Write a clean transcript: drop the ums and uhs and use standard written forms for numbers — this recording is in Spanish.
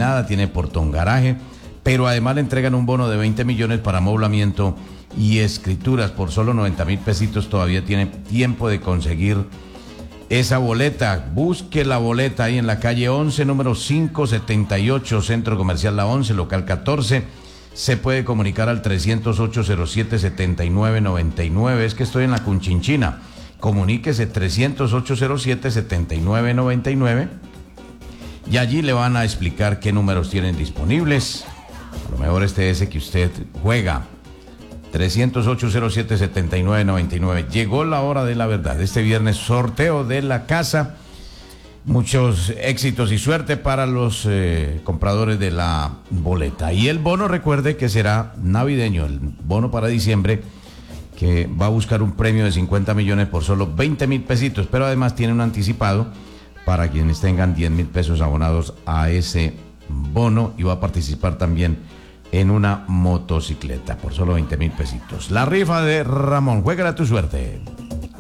terminada, tiene portón garaje, pero además le entregan un bono de 20 millones para amoblamiento y escrituras por solo 90.000 pesitos. Todavía tiene tiempo de conseguir esa boleta. Busque la boleta ahí en la calle 11, número 578, Centro Comercial La 11, local 14. Se puede comunicar al 308-07-7999. Es que estoy en la Cunchinchina. Comuníquese 308-07-7999 y allí le van a explicar qué números tienen disponibles. A lo mejor este es ese que usted juega. 308-07-7999. Llegó la hora de la verdad. Este viernes, sorteo de la casa. Muchos éxitos y suerte para los compradores de la boleta. Y el bono, recuerde que será navideño, el bono para diciembre, que va a buscar un premio de 50 millones por solo 20.000 pesitos, pero además tiene un anticipado para quienes tengan 10.000 pesos abonados a ese bono, y va a participar también en una motocicleta por solo 20.000 pesitos. La rifa de Ramón, juégala tu suerte.